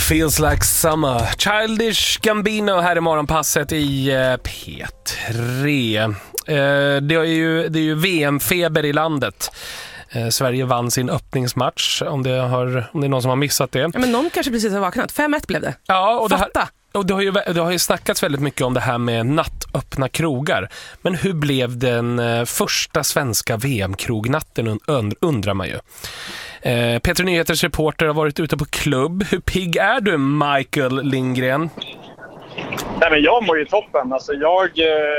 Feels like summer. Childish Gambino här i morgonpasset i P3. Det är ju VM-feber i landet. Sverige vann sin öppningsmatch, om det är någon som har missat det. Ja, men någon kanske precis har vaknat. 5-1 blev det. Ja, och Fatta! Det har ju snackats väldigt mycket om det här med nattöppna krogar. Men hur blev den första svenska VM-krognatten, undrar man ju. Peter Nyheters reporter har varit ute på klubb. Hur pigg är du, Michael Lindgren? Nej, men jag mår ju toppen. Alltså, jag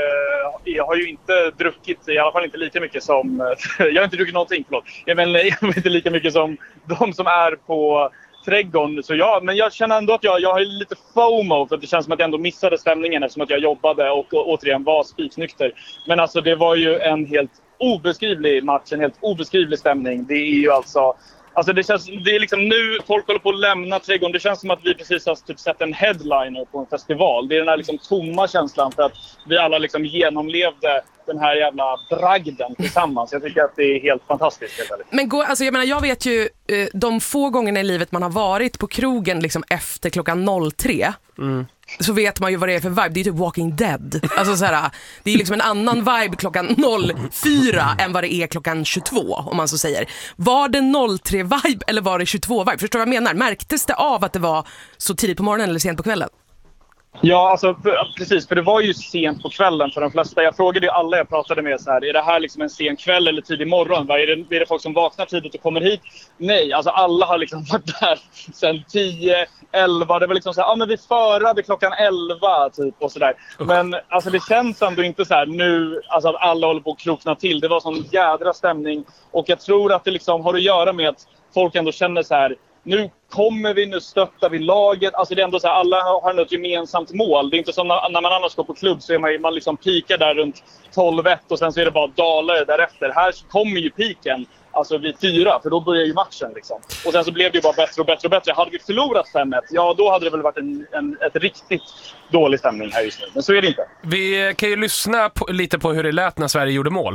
har ju inte druckit, i alla fall inte lika mycket som... jag har inte druckit någonting, förlåt. Jag har inte lika mycket som de som är på trädgården. Så men jag känner ändå att jag har lite FOMO, för att det känns som att jag ändå missade stämningen eftersom att jag jobbade och återigen var spiknykter. Men alltså det var ju en helt obeskrivlig match, en helt obeskrivlig stämning. Det är ju alltså det är liksom nu folk håller på att lämna trädgården. Det känns som att vi precis har typ sett en headliner på en festival. Det är den här liksom tomma känslan för att vi alla liksom genomlevde den här jävla bragden tillsammans. Jag tycker att det är helt fantastiskt. Men jag vet ju de få gångerna i livet man har varit på krogen liksom efter klockan 03. Så vet man ju vad det är för vibe. Det är typ Walking Dead. Alltså såhär, det är liksom en annan vibe klockan 04 än vad det är klockan 22, om man så säger. Var det 03 vibe eller var det 22 vibe? Förstår du vad jag menar? Märktes det av att det var så tidigt på morgonen eller sent på kvällen? Ja, alltså precis, för det var ju sent på kvällen för de flesta. Jag frågade ju alla jag pratade med så här: är det här liksom en sen kväll eller tidig morgon? Är det folk som vaknar tidigt och kommer hit? Nej, alltså alla har liksom varit där sen 10, 11. Det var liksom så här, men vi förade klockan 11 typ och sådär. Men alltså det känns ändå inte så här nu, alltså att alla håller på att krokna till. Det var sån jädra stämning, och jag tror att det liksom har att göra med att folk ändå känner så här: nu kommer vi, nu stöttar vi laget. Alltså det är ändå så här, alla har något gemensamt mål. Det är inte som när man annars går på klubb, så är man liksom pikar där runt 12-1 och sen så är det bara dalare därefter. Här kommer ju piken, alltså vid 4, för då börjar ju matchen liksom. Och sen så blev det ju bara bättre och bättre och bättre. Hade vi förlorat 5-1, ja då hade det väl varit ett riktigt dålig stämning här just nu. Men så är det inte. Vi kan ju lyssna lite på hur det lät när Sverige gjorde mål.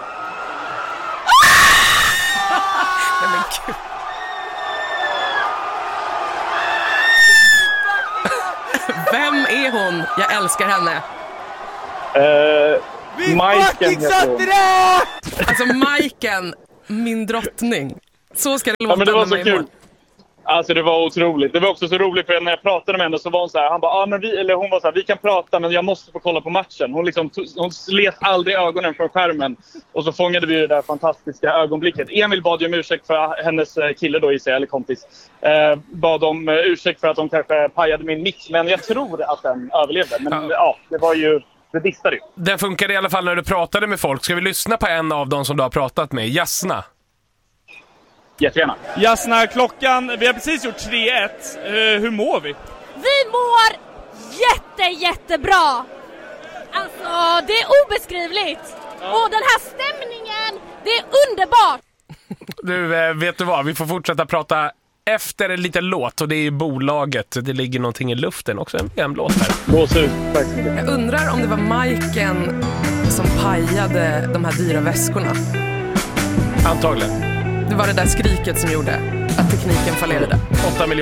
Nej, men gud. Vem är hon? Jag älskar henne. Majken heter hon. Alltså Majken, min drottning. Så ska det låta. Ja, men det var så kul. Alltså det var otroligt. Det var också så roligt, för när jag pratade med henne så var hon så här, hon var så här, vi kan prata men jag måste få kolla på matchen. Hon slet aldrig ögonen från skärmen, och så fångade vi det där fantastiska ögonblicket. Emil bad ju om ursäkt för hennes kille då i sig, eller kompis. Bad om ursäkt för att de kanske pajade min mick, men jag tror att den överlevde. Men det var ju, det distade ju. Det funkade i alla fall när du pratade med folk. Ska vi lyssna på en av dem som du har pratat med? Jasna. Jättegärna. Jasna, vi har precis gjort 3-1. Hur mår vi? Vi mår jättebra. Alltså, det är obeskrivligt. Och den här stämningen, det är underbart. Du, vet du vad? Vi får fortsätta prata efter en liten låt, och det är ju bolaget. Det ligger någonting i luften också, en låt här. Jag undrar om det var Majken som pajade de här dyra väskorna. Antagligen. Det var det där skriket som gjorde att tekniken fallerade. 8 miljoner.